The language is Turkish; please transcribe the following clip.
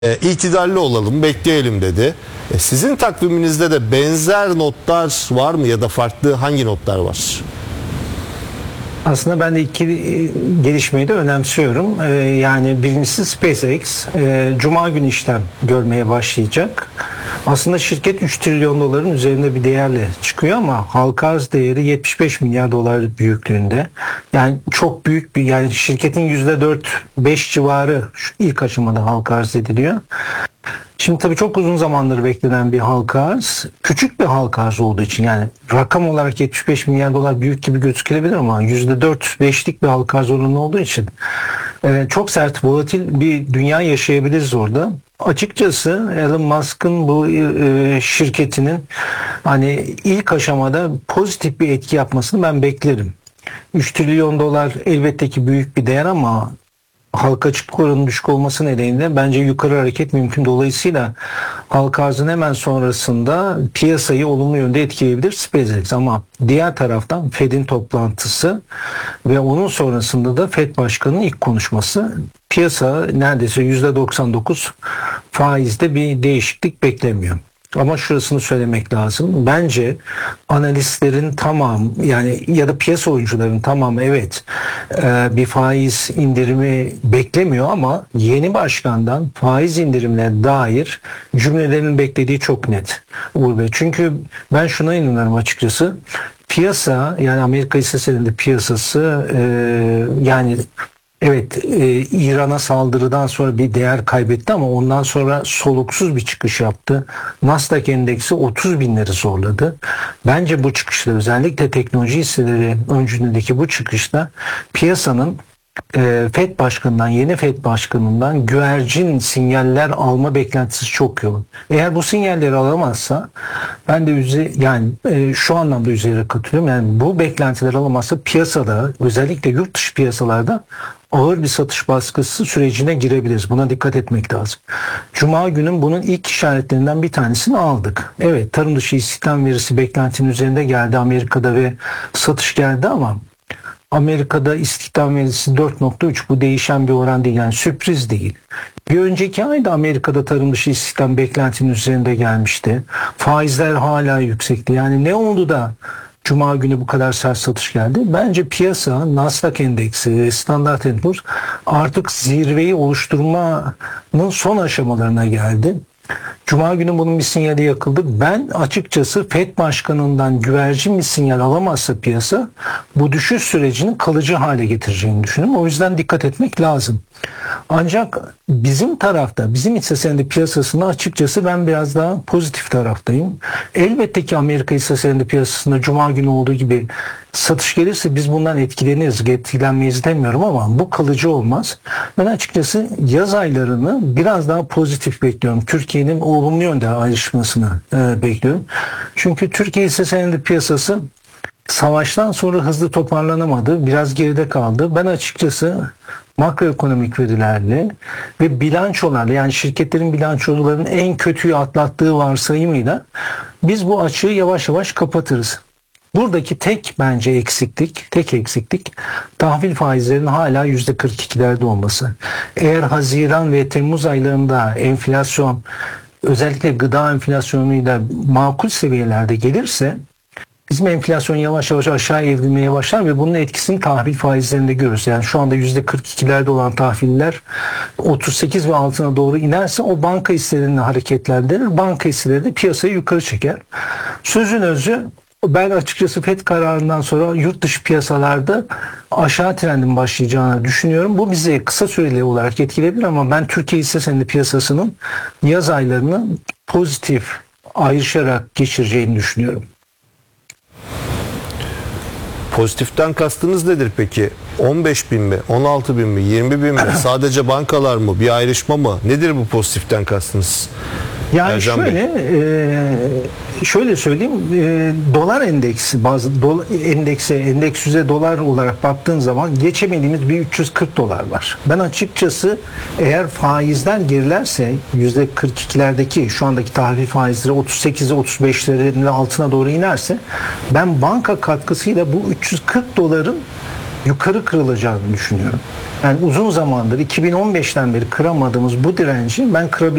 İtidarlı olalım, bekleyelim dedi. Sizin takviminizde de benzer notlar var mı ya da farklı hangi notlar var? Aslında ben de iki gelişmeyi de önemsiyorum. Yani birincisi SpaceX Cuma günü işlem görmeye başlayacak. Aslında şirket 3 trilyon doların üzerinde bir değerle çıkıyor ama halka arz değeri 75 milyar dolar büyüklüğünde. Yani çok büyük bir, yani şirketin %4-5 civarı şu ilk aşamada halka arz ediliyor. Şimdi tabii çok uzun zamandır beklenen bir halka arz, küçük bir halka arz olduğu için, yani rakam olarak 75 milyar dolar büyük gibi gözükebilir ama %4-5'lik bir halka arz oranı olduğu için çok sert, volatil bir dünya yaşayabiliriz orada. Açıkçası Elon Musk'ın bu şirketinin hani ilk aşamada pozitif bir etki yapmasını ben beklerim. 3 trilyon dolar elbette ki büyük bir değer ama halka açıklık oranının düşük olması nedeniyle bence yukarı hareket mümkün. Dolayısıyla halka arzın hemen sonrasında piyasayı olumlu yönde etkileyebilir SpaceX. Ama diğer taraftan Fed'in toplantısı ve onun sonrasında da Fed Başkanı'nın ilk konuşması, piyasa neredeyse %99 faizde bir değişiklik beklemiyor. Ama şurasını söylemek lazım. Bence analistlerin tamamı, yani ya da piyasa oyuncularının tamamı evet bir faiz indirimi beklemiyor ama yeni başkandan faiz indirimine dair cümlelerin beklediği çok net, Uğur Bey. Çünkü ben şuna inanıyorum açıkçası. Piyasa, yani Amerika hisse senedi piyasası yani evet, İran'a saldırıdan sonra bir değer kaybetti ama ondan sonra soluksuz bir çıkış yaptı. Nasdaq endeksi 30 binleri zorladı. Bence bu çıkışta, özellikle teknoloji hisseleri öncülüğündeki bu çıkışta piyasanın Fed Başkanı'ndan, yeni Fed Başkanı'ndan güvercin sinyaller alma beklentisi çok yoğun. Eğer bu sinyalleri alamazsa ben de şu anlamda üzerine katılıyorum. Yani bu beklentileri alamazsa piyasada, özellikle yurt dışı piyasalarda ağır bir satış baskısı sürecine girebiliriz. Buna dikkat etmek lazım. Cuma günün bunun ilk işaretlerinden bir tanesini aldık. Evet, tarım dışı istihdam verisi beklentinin üzerinde geldi Amerika'da ve satış geldi ama Amerika'da istihdam verisi 4.3, bu değişen bir oran değil, yani sürpriz değil. Bir önceki ayda Amerika'da tarım dışı istihdam beklentinin üzerinde gelmişti. Faizler hala yüksekti. Yani ne oldu da Cuma günü bu kadar sert satış geldi? Bence piyasa, Nasdaq endeksi, Standard & Poor's artık zirveyi oluşturmanın son aşamalarına geldi. Cuma günü bunun bir sinyali yakıldı. Ben açıkçası Fed Başkanı'ndan güvercin bir sinyal alamazsa piyasa, bu düşüş sürecini kalıcı hale getireceğini düşünüyorum. O yüzden dikkat etmek lazım. Ancak bizim tarafta, bizim hisse senedi piyasasında açıkçası ben biraz daha pozitif taraftayım. Elbette ki Amerika hisse senedi piyasasında Cuma günü olduğu gibi satış gelirse biz bundan etkileniriz, etkilenmeyiz demiyorum ama bu kalıcı olmaz. Ben açıkçası yaz aylarını biraz daha pozitif bekliyorum. Türkiye'nin olumlu yönde ayrışmasını bekliyorum. Çünkü Türkiye hisse senedi piyasası savaştan sonra hızlı toparlanamadı, biraz geride kaldı. Ben açıkçası makroekonomik verilerle ve bilançolarla, yani şirketlerin bilançolarının en kötüyü atlattığı varsayımıyla biz bu açığı yavaş yavaş kapatırız. Buradaki tek eksiklik tahvil faizlerinin hala %42'lerde olması. Eğer Haziran ve Temmuz aylarında enflasyon, özellikle gıda enflasyonuyla makul seviyelerde gelirse bizim enflasyon yavaş yavaş aşağı evrilmeye başlar ve bunun etkisini tahvil faizlerinde görürüz. Yani şu anda %42'lerde olan tahviller 38 ve altına doğru inerse o banka hisselerine hareketlendirir. Banka hisseleri de piyasayı yukarı çeker. Sözün özü, ben açıkçası FED kararından sonra yurt dışı piyasalarda aşağı trendin başlayacağını düşünüyorum. Bu bizi kısa süreli olarak etkileyebilir ama ben Türkiye hisse senedi piyasasının yaz aylarını pozitif ayrışarak geçireceğini düşünüyorum. Pozitiften kastınız nedir peki? 15 bin mi? 16 bin mi? 20 bin mi? Sadece bankalar mı? Bir ayrışma mı? Nedir bu pozitiften kastınız? Yani şöyle söyleyeyim, dolar endeksi, endeks yüze dolar olarak baktığın zaman geçemediğimiz bir 340 dolar var. Ben açıkçası eğer faizler gerilerse %42'lerdeki şu andaki tahvil faizleri 38'e 35'lerin altına doğru inerse ben banka katkısıyla bu 340 doların yukarı kırılacağını düşünüyorum. Yani uzun zamandır 2015'ten beri kıramadığımız bu direnci ben